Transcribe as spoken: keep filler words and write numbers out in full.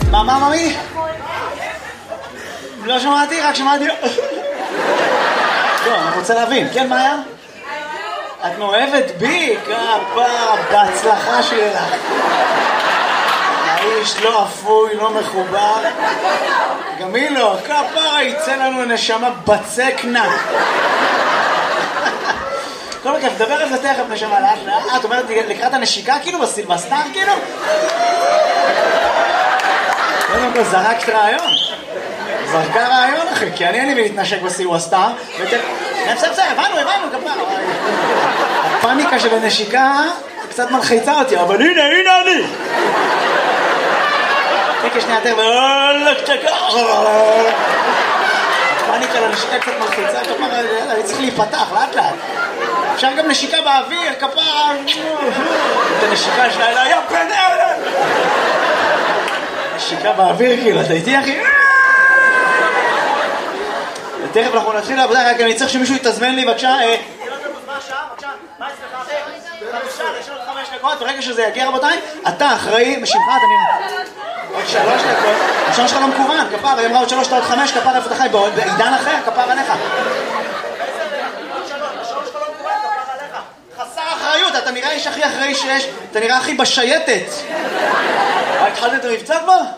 מה, מה, ממי? לא שמעתי, רק שמעתי... לא, אני רוצה להבין. כן, מה היה? את מאוהבת בי? כפרה, בהצלחה שלך. האיש לא אפוי, לא מחובר. גם היא לא, כפרה, יצא לנו נשמה בצק נק. כל מקרה, תדבר על זה תכף נשמה לאט לאט. את אומרת לקראת הנשיקה כאילו בסילבסטר כאילו? קודם כל זרקת רעיון. זרקה רעיון אחי, כי אני אין לי להתנשק בסילבסטר. בסדר, בסדר, הבנו, הבנו, כפרה. הפאניקה של הנשיקה קצת מלחיצה אותי, אבל הנה, הנה אני. תקי שנייה יותר, וואלק צ'קה. הפאניקה לנשיקה קצת מלחיצה, כפרה, אני צריך להיפתח, לאט לאט. אפשר גם נשיקה באוויר, כפרה. את הנשיקה שלה, אלא, יא בן אלה. נשיקה באוויר, כאילו, אתה איתי, אחי? תכף אנחנו נתחיל לעבודה, רק אני צריך שמישהו יתזמן לי, בבקשה. ברגע שזה יגיע רבותיי, אתה אחראי, משמך, אתה נראה עוד שלוש דקות, השעון שלך לא מקוון, כפר, היא אמרה עוד שלוש, אתה עוד חמש, כפר איפה אתה חי, בעידן אחר, כפר עליך. חסר אחריות, אתה נראה איש הכי אחראי שיש, אתה נראה הכי בשייטת. התחלת את המבצע כבר?